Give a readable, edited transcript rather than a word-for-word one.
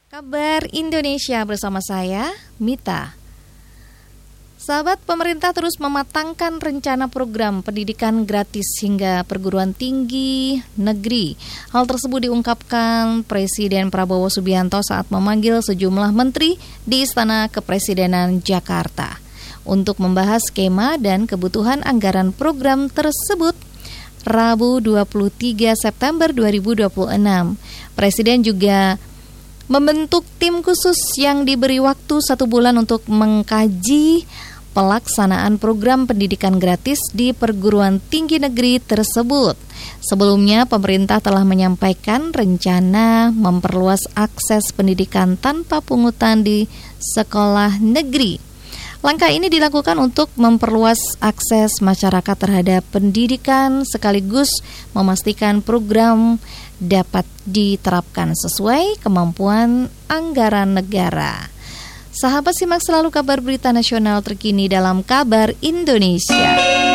Kabar Indonesia bersama saya, Mita. Sahabat, pemerintah terus mematangkan rencana program pendidikan gratis hingga perguruan tinggi negeri. Hal tersebut diungkapkan Presiden Prabowo Subianto saat memanggil sejumlah menteri di Istana Kepresidenan Jakarta untuk membahas skema dan kebutuhan anggaran program tersebut. Rabu 23 September 2026, Presiden juga membentuk tim khusus yang diberi waktu 1 bulan untuk mengkaji pelaksanaan program pendidikan gratis di perguruan tinggi negeri tersebut. Sebelumnya, pemerintah telah menyampaikan rencana memperluas akses pendidikan tanpa pungutan di sekolah negeri. Langkah ini dilakukan untuk memperluas akses masyarakat terhadap pendidikan sekaligus memastikan program dapat diterapkan sesuai kemampuan anggaran negara. Sahabat, simak selalu kabar berita nasional terkini dalam Kabar Indonesia.